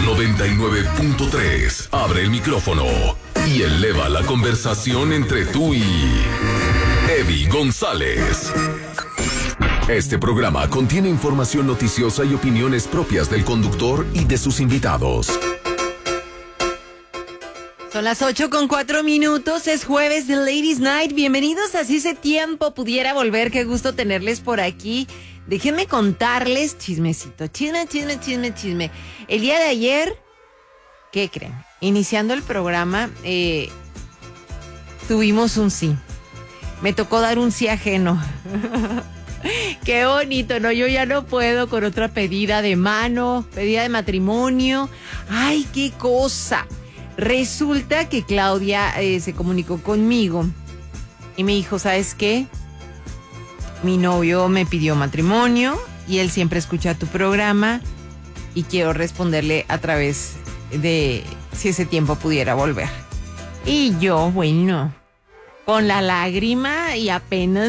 99.3. Abre el micrófono y eleva la conversación entre tú y Eddie González. Este programa contiene información noticiosa y opiniones propias del conductor y de sus invitados. Son las 8:04, es jueves de Ladies Night. Bienvenidos a Si ese tiempo pudiera volver. Qué gusto tenerles por aquí. Déjenme contarles chismecito, chisme. El día de ayer, ¿qué creen? Iniciando el programa, tuvimos un sí. Me tocó dar un sí ajeno. Qué bonito, ¿no? Yo ya no puedo con otra pedida de mano, pedida de matrimonio. ¡Ay, qué cosa! Resulta que Claudia se comunicó conmigo y me dijo, ¿sabes qué? Mi novio me pidió matrimonio y él siempre escucha tu programa y quiero responderle a través de si ese tiempo pudiera volver. Y yo, bueno, con la lágrima y apenas